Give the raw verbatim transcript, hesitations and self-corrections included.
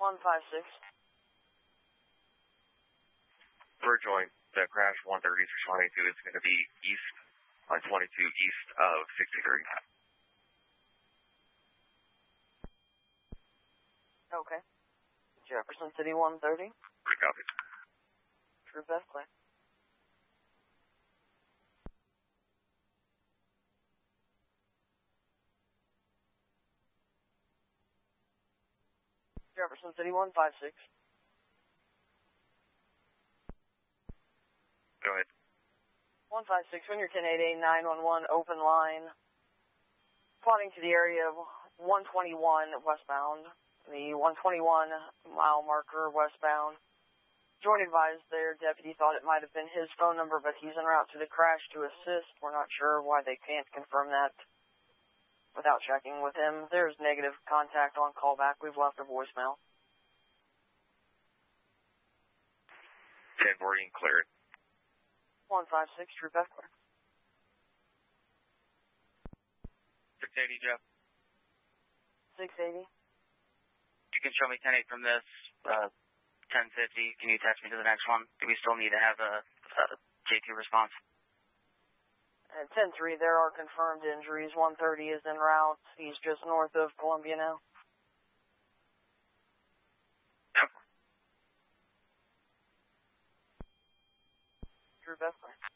one five six. We're joined. The crash one thirty through twenty-two is going to be east on twenty-two, east of sixty-three. Okay. Jefferson City one thirty. Pretty copy. True best play. Jefferson City one five six. Go ahead. one five six, when you're ten eight eight nine one one, open line. Plotting to the area of one twenty-one westbound. The one twenty-one mile marker westbound. Joint advised there, deputy thought it might have been his phone number, but he's en route to the crash to assist. We're not sure why they can't confirm that without checking with him. There's negative contact on callback. We've left a voicemail. ten forty and cleared. one five six, True Bethler. six eighty, Jeff. six eighty. You can show me ten eight from this, uh, ten fifty. Can you attach me to the next one? Do we still need to have a, a J two response? At ten three, there are confirmed injuries. one thirty is en route. He's just north of Columbia now. Yep. True Bethler.